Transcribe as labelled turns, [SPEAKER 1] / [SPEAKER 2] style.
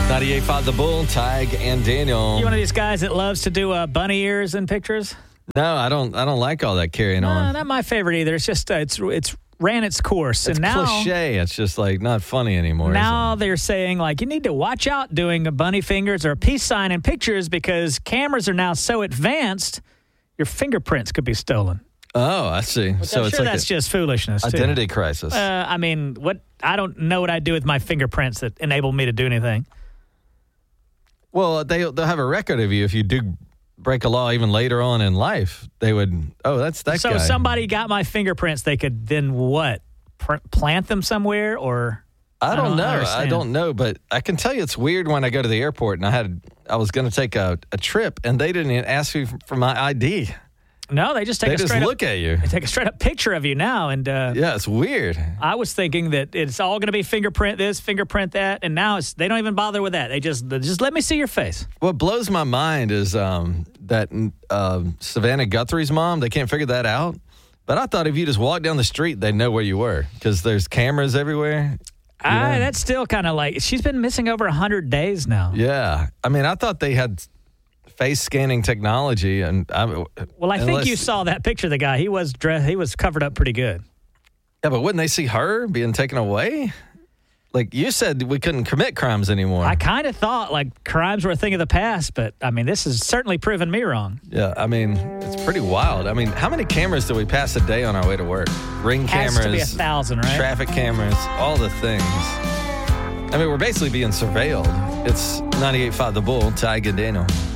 [SPEAKER 1] 98.5 The Bull, Tig and Daniel.
[SPEAKER 2] You one of these guys that loves to do bunny ears in pictures?
[SPEAKER 1] No, I don't like all that carrying on.
[SPEAKER 2] Not my favorite either. It's just it's ran its course.
[SPEAKER 1] It's
[SPEAKER 2] and now,
[SPEAKER 1] cliche. It's just like not funny anymore.
[SPEAKER 2] Now they're saying like you need to watch out doing a bunny fingers or a peace sign in pictures because cameras are now so advanced, your fingerprints could be stolen.
[SPEAKER 1] Oh, I see.
[SPEAKER 2] So I'm sure that's just foolishness.
[SPEAKER 1] Identity crisis.
[SPEAKER 2] I mean, I don't know what I'd do with my fingerprints that enable me to do anything.
[SPEAKER 1] Well, they'll have a record of you if you do break a law even later on in life. They would, that's that guy.
[SPEAKER 2] So if somebody got my fingerprints, they could then what? Plant them somewhere or?
[SPEAKER 1] I don't know.
[SPEAKER 2] Understand.
[SPEAKER 1] I don't know, but I can tell you it's weird when I go to the airport and I was going to take a trip and they didn't even ask me for my ID.
[SPEAKER 2] No, they just take
[SPEAKER 1] They just look at you.
[SPEAKER 2] They take a straight up picture of you now, and
[SPEAKER 1] yeah, it's weird.
[SPEAKER 2] I was thinking that it's all going to be fingerprint this, fingerprint that, and now they don't even bother with that. They just let me see your face.
[SPEAKER 1] What blows my mind is that Savannah Guthrie's mom. They can't figure that out. But I thought if you just walk down the street, they'd know where you were because there's cameras everywhere.
[SPEAKER 2] That's still kind of like she's been missing over 100 days now.
[SPEAKER 1] Yeah, I mean, I thought they had face scanning technology, and
[SPEAKER 2] I think you saw that picture of the guy. He was dressed. He was covered up pretty good.
[SPEAKER 1] Yeah, but wouldn't they see her being taken away? Like you said, we couldn't commit crimes anymore.
[SPEAKER 2] I kind of thought like crimes were a thing of the past, but I mean, this has certainly proven me wrong.
[SPEAKER 1] Yeah, I mean, it's pretty wild. I mean, how many cameras do we pass a day on our way to work? Ring cameras,
[SPEAKER 2] has to be 1,000, right?
[SPEAKER 1] Traffic cameras, all the things. I mean, we're basically being surveilled. It's 98.5 The Bull, Tig and Daniel.